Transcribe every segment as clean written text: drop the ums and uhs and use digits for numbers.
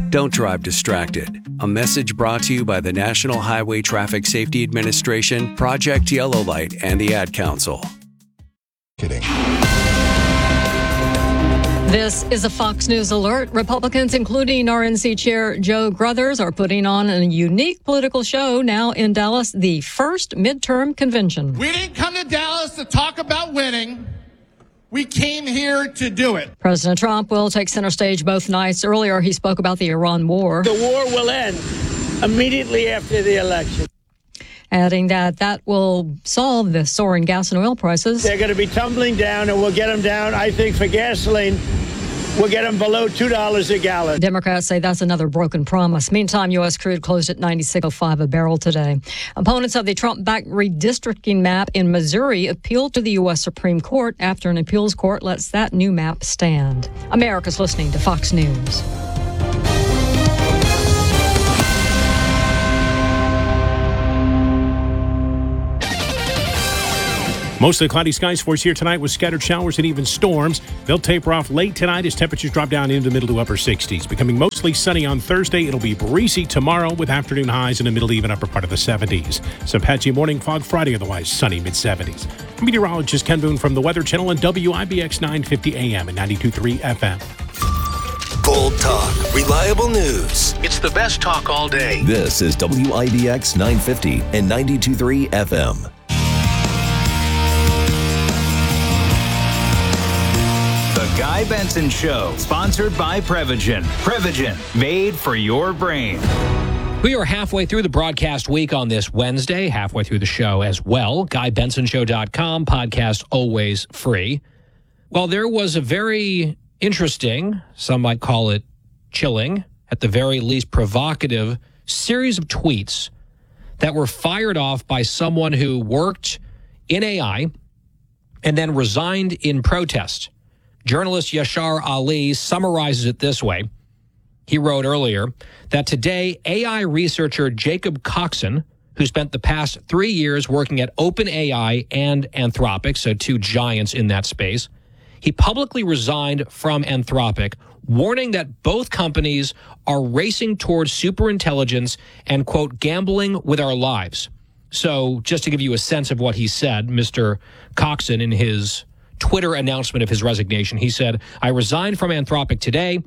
Don't drive distracted. A message brought to you by the National Highway Traffic Safety Administration, Project Yellow Light, and the Ad Council. Kidding. This is a Fox News alert. Republicans, including RNC Chair Joe Gruthers, are putting on a unique political show now in Dallas, the first midterm convention. We didn't come to Dallas to talk about winning. We came here to do it. President Trump will take center stage both nights. Earlier, he spoke about the Iran war. The war will end immediately after the election. Adding that will solve the soaring gas and oil prices. They're going to be tumbling down, and we'll get them down, I think, for gasoline. We'll get them below $2 a gallon. Democrats say that's another broken promise. Meantime, U.S. crude closed at $96.05 a barrel today. Opponents of the Trump-backed redistricting map in Missouri appealed to the U.S. Supreme Court after an appeals court lets that new map stand. America's listening to Fox News. Mostly cloudy skies for us here tonight with scattered showers and even storms. They'll taper off late tonight as temperatures drop down into the middle to upper 60s. Becoming mostly sunny on Thursday. It'll be breezy tomorrow with afternoon highs in the middle to even upper part of the 70s. Some patchy morning fog Friday, otherwise sunny mid-70s. Meteorologist Ken Boone from the Weather Channel and WIBX 950 AM and 92.3 FM. Bold talk, reliable news. It's the best talk all day. This is WIBX 950 and 92.3 FM. The Guy Benson Show, sponsored by Prevagen. Prevagen, made for your brain. We are halfway through the broadcast week on this Wednesday, halfway through the show as well. GuyBensonShow.com, podcast always free. Well, there was a very interesting, some might call it chilling, at the very least provocative, series of tweets that were fired off by someone who worked in AI and then resigned in protest. Journalist Yashar Ali summarizes it this way. He wrote earlier that today, AI researcher Jacob Coxon, who spent the past 3 years working at OpenAI and Anthropic, so two giants in that space, he publicly resigned from Anthropic, warning that both companies are racing towards superintelligence and, quote, gambling with our lives. So just to give you a sense of what he said, Mr. Coxon, in his Twitter announcement of his resignation, he said, I resigned from Anthropic today.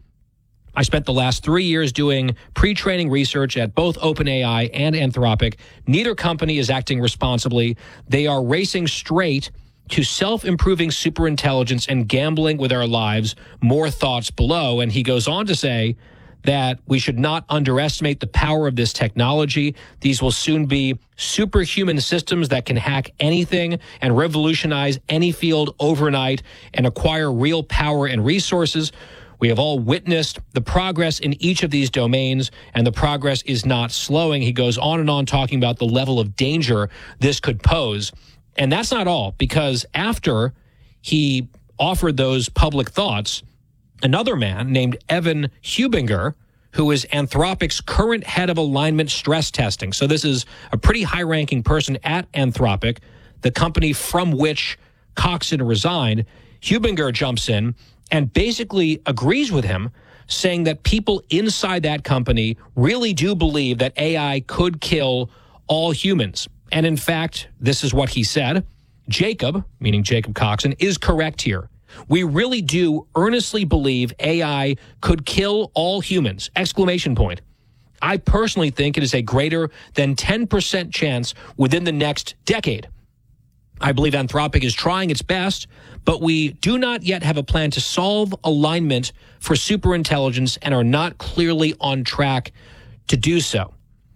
I spent the last 3 years doing pre-training research at both OpenAI and Anthropic. Neither company is acting responsibly. They are racing straight to self-improving superintelligence and gambling with our lives. More thoughts below. And he goes on to say that we should not underestimate the power of this technology. These will soon be superhuman systems that can hack anything and revolutionize any field overnight and acquire real power and resources. We have all witnessed the progress in each of these domains, and the progress is not slowing. He goes on and on talking about the level of danger this could pose. And that's not all, because after he offered those public thoughts, another man named Evan Hubinger, who is Anthropic's current head of alignment stress testing. So this is a pretty high-ranking person at Anthropic, the company from which Coxon resigned. Hubinger jumps in and basically agrees with him, saying that people inside that company really do believe that AI could kill all humans. And in fact, this is what he said. Jacob, meaning Jacob Coxon, is correct here. We really do earnestly believe AI could kill all humans, exclamation point. I personally think it is a greater than 10% chance within the next decade. I believe Anthropic is trying its best, but we do not yet have a plan to solve alignment for superintelligence and are not clearly on track to do so.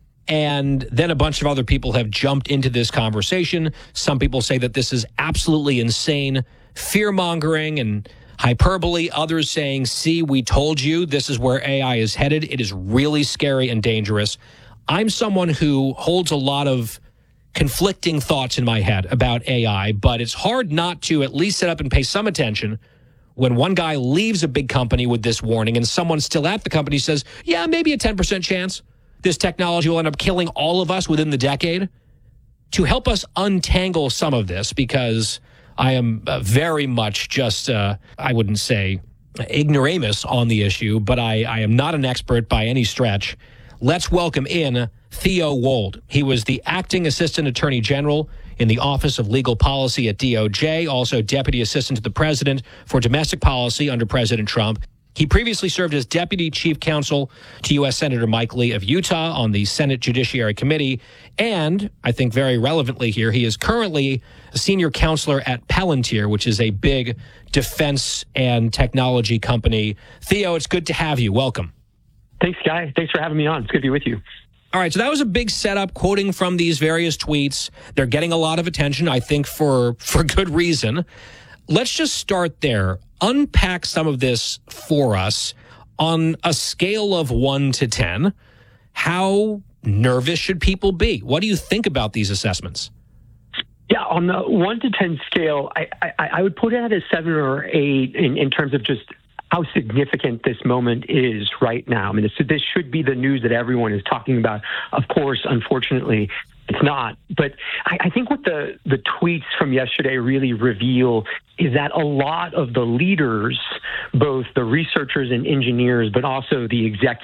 And then a bunch of other people have jumped into this conversation. Some people say that this is absolutely insane fear-mongering and hyperbole. Others saying, see, we told you this is where AI is headed. It is really scary and dangerous. I'm someone who holds a lot of conflicting thoughts in my head about AI, but it's hard not to at least sit up and pay some attention when one guy leaves a big company with this warning and someone still at the company says, yeah, maybe a 10% chance this technology will end up killing all of us within the decade. To help us untangle some of this, because I am very much just, I wouldn't say ignoramus on the issue, but I am not an expert by any stretch. Let's welcome in Theo Wold. He was the acting assistant attorney general in the Office of Legal Policy at DOJ, also deputy assistant to the president for domestic policy under President Trump. He previously served as deputy chief counsel to U.S. Senator Mike Lee of Utah on the Senate Judiciary Committee. And I think very relevantly here, he is currently a senior counselor at Palantir, which is a big defense and technology company. Theo, it's good to have you. Welcome. Thanks, Guy. Thanks for having me on. It's good to be with you. All right, so that was a big setup, quoting from these various tweets. They're getting a lot of attention, I think, for good reason. Let's just start there. Unpack some of this for us on a scale of 1 to 10. How nervous should people be? What do you think about these assessments? Yeah, on the 1 to 10 scale, I would put it at a 7 or 8 in terms of just how significant this moment is right now. I mean, this should be the news that everyone is talking about. Of course, unfortunately, it's not. But I think what the tweets from yesterday really reveal is that a lot of the leaders, both the researchers and engineers, but also the executives,